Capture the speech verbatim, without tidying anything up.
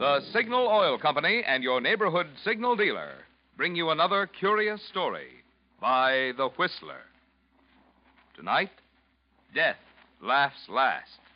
The Signal Oil Company and your neighborhood signal dealer bring you another curious story by The Whistler. Tonight, Death Laughs Last.